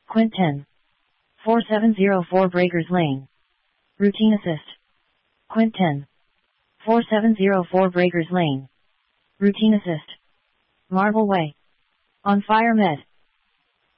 Quint 10. 4704 Breakers Lane. Routine Assist. Quint 10. 4704 Breakers Lane. Routine Assist. Marble Way. On Fire Med.